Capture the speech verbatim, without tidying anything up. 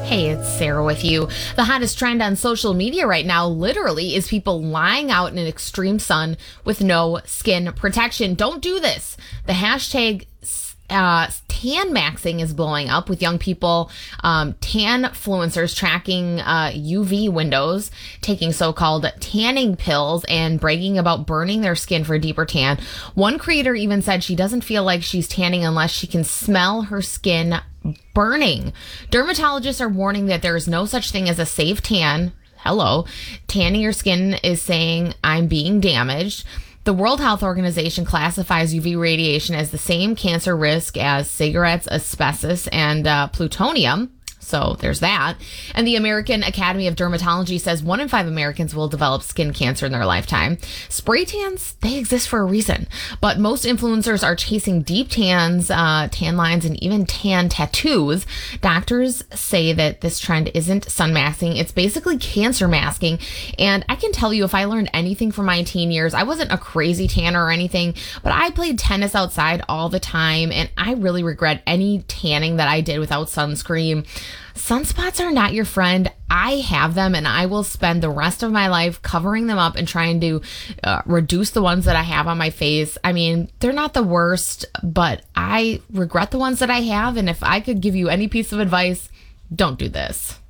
Hey, it's Sarah with you. The hottest trend on social media right now literally is people lying out in an extreme sun with no skin protection. Don't do this. The hashtag uh, tan maxing is blowing up with young people, um, tan influencers tracking uh, U V windows, taking so-called tanning pills, and bragging about burning their skin for a deeper tan. One creator even said she doesn't feel like she's tanning unless she can smell her skin burning. Dermatologists are warning that there is no such thing as a safe tan. Hello. Tanning your skin is saying I'm being damaged. The World Health Organization classifies U V radiation as the same cancer risk as cigarettes, asbestos, and uh, plutonium. So there's that. And the American Academy of Dermatology says one in five Americans will develop skin cancer in their lifetime. Spray tans, they exist for a reason. But most influencers are chasing deep tans, uh, tan lines, and even tan tattoos. Doctors say that this trend isn't sun masking. It's basically cancer masking. And I can tell you, if I learned anything from my teen years, I wasn't a crazy tanner or anything, but I played tennis outside all the time. And I really regret any tanning that I did without sunscreen. Sunspots are not your friend. I have them, and I will spend the rest of my life covering them up and trying to uh, reduce the ones that I have on my face. I mean, they're not the worst, but I regret the ones that I have. And if I could give you any piece of advice, don't do this.